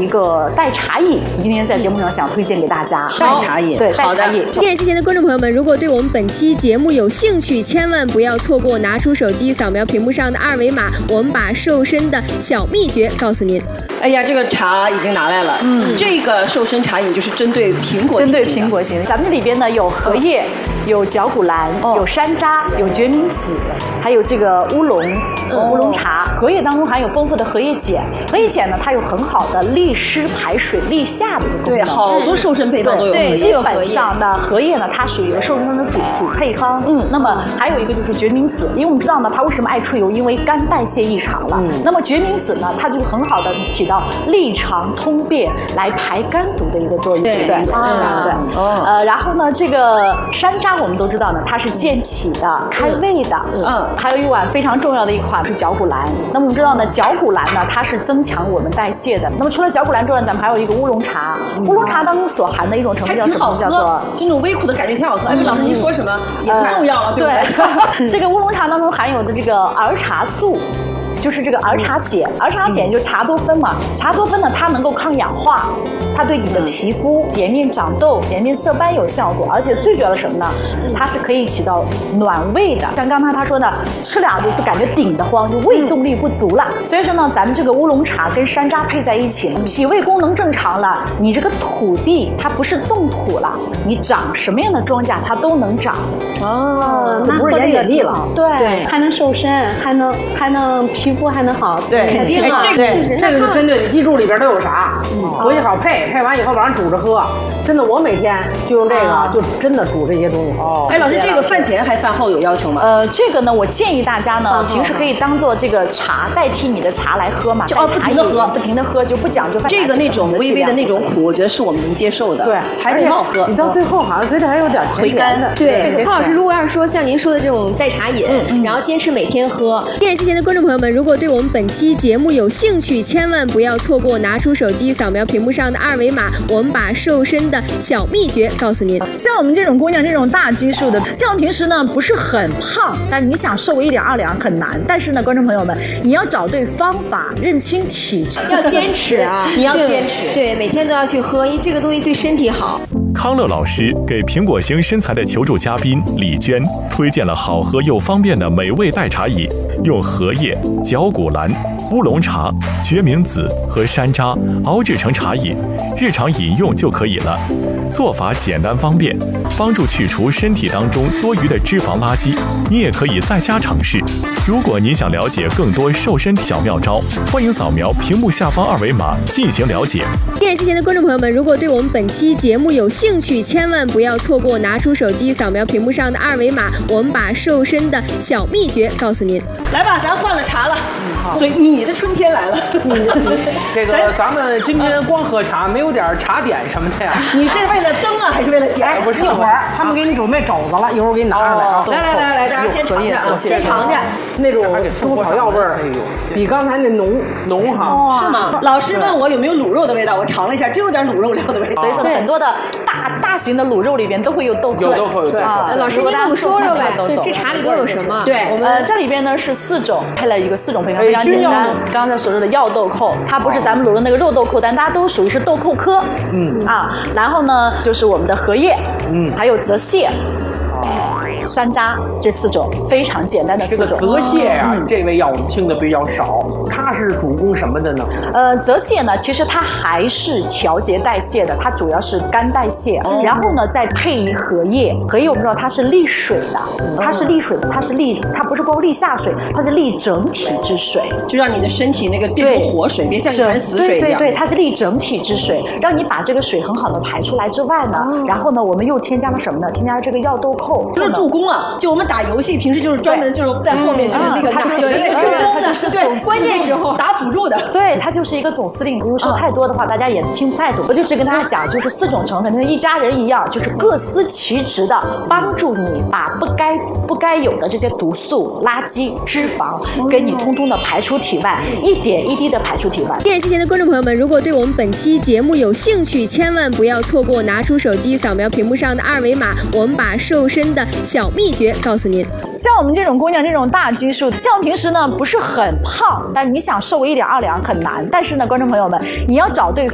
一个代茶饮，今天在节目上想推荐给大家。 代茶饮， 对，代茶饮。 电视机前的观众朋友们，如果对我们本期节目有兴趣，千万不要错过，拿出手机扫描屏幕上的二维码，我们把瘦身的小秘诀告诉您。 哎呀，这个茶已经拿来了。这个瘦身茶饮就是针对苹果型的。咱们这里边呢有荷叶，有绞股蓝，有山楂，有决明子，还有这个乌龙茶。荷叶当中含有丰富的荷叶碱，荷叶碱呢它有很好的利湿排水、利下的一个功能。 对，好多瘦身配方都有荷叶。 基本上呢，荷叶呢它属于瘦身的主配方。那么还有一个就是决明子，因为我们知道呢，它为什么爱出油？因为肝代谢异常了。那么决明子呢，它就很好的起到利肠通便、来排肝毒的一个作用。对。然后呢，这个山楂我们都知道呢，它是健脾的、开胃的。还有一碗非常重要的一款是绞股蓝。那么我们知道呢，绞股蓝呢，它是增强我们代谢的。那么除了绞股蓝之外，咱们还有一个乌龙茶。乌龙茶当中所含的一种成分叫什么？叫做这种微苦的感觉挺好喝。哎，老师您说什么也不重要了，对不对？这个乌龙茶当中含有的这个儿茶素。就是这个儿茶碱，儿茶碱就是茶多酚嘛。茶多酚呢，它能够抗氧化，它对你的皮肤、颜面长痘、颜面色斑有效果，而且最主要的什么呢？它是可以起到暖胃的。像刚才他说的，吃俩就感觉顶得慌，就胃动力不足了。所以说呢，咱们这个乌龙茶跟山楂配在一起，脾胃功能正常了，你这个土地它不是冻土了，你长什么样的庄稼它都能长。 那不是盐碱地了。 对， 还能瘦身，还能皮肤还能好。 对， 肯定啊， 这个就针对你记住里边都有啥，回去好配完以后晚上煮着喝。真的，我每天就用这个，就真的煮这些东西。 哎，老师，这个饭前还饭后有要求吗？ 这个呢，我建议大家呢，平时可以当做这个茶代替你的茶来喝嘛， 不停的喝，就不讲究饭。 这个那种微微的那种苦，我觉得是我们能接受的。 对， 还挺好喝。 你到最后好像嘴里还有点回甘的。 对，康老师，如果要是说像您说的这种代茶饮，然后坚持每天喝，电视机前的观众朋友们，如果对我们本期节目有兴趣，千万不要错过，拿出手机扫描屏幕上的二维码，我们把瘦身的小秘诀告诉您。 像我们这种姑娘，这种大基数的，像我平时呢不是很胖，但是你想瘦1两2两很难。但是呢，观众朋友们，你要找对方法，认清体质， 要坚持啊！ 你要坚持， 对，每天都要去喝，因为这个东西对身体好。 康乐老师给苹果型身材的求助嘉宾李娟推荐了好喝又方便的美味代茶饮，用荷叶、绞股蓝、乌龙茶、决明子和山楂熬制成茶饮，日常饮用就可以了。做法简单方便，帮助去除身体当中多余的脂肪垃圾。你也可以在家尝试。如果您想了解更多瘦身小妙招，欢迎扫描屏幕下方二维码进行了解。 电视机前的观众朋友们，如果对我们本期节目有兴趣，千万不要错过，拿出手机扫描屏幕上的二维码，我们把瘦身的小秘诀告诉您。 来吧，咱换了茶了。所以你的春天来了。 这个咱们今天光喝茶，没有点茶点什么的呀？ 你是为了增啊，还是为了减？ 不是，一会儿他们给你准备肘子了，一会儿我给你拿上来啊。 来，大家先尝尝啊， 先尝尝那种中草药味儿，比刚才那浓哈。 是吗？老师问我有没有卤肉的味道，我尝了一下，真有点卤肉料的味道。 所以说很多的大型的卤肉里边都会有豆蔻。 有豆蔻，对。 老师您跟我们说说呗，这茶里都有什么？ 对，我们这里边呢是4种，配了一个4种配方，非常简单。刚才所说的药豆蔻，它不是咱们卤的那个肉豆蔻，但大家都属于是豆蔻科。然后呢就是我们的荷叶，还有泽泻。山楂这4种非常简单的4种。 这个泽泻呀，这味药我们听的比较少，它是主攻什么的呢？ 泽泻呢，其实它还是调节代谢的，它主要是肝代谢，然后呢再配荷叶。荷叶我们知道它是利水的，它是利水的，它不是光利下水，它是利整体之水， 就让你的身体那个变成活水，别像一潭死水一样。 对，它是利整体之水，让你把这个水很好的排出来之外呢，然后呢我们又添加了什么呢？添加了这个药豆蔻， 这是助攻啊！就我们打游戏，平时就是专门就是在后面就是那个打有一个助攻的，是对关键时候打辅助的。 对，它就是一个总司令。因为说太多的话，大家也听不太懂。我就只跟大家讲，就是4种成分，跟一家人一样，就是各司其职的，帮助你把不该有的这些毒素、垃圾、脂肪，给你通通的排出体外，一点一滴的排出体外。 电视机前的观众朋友们，如果对我们本期节目有兴趣，千万不要错过，拿出手机扫描屏幕上的二维码，我们把瘦身的小秘诀告诉您。 像我们这种姑娘，这种大基数，像平时呢不是很胖，但是你想瘦1两2两很难。但是呢，观众朋友们，你要找对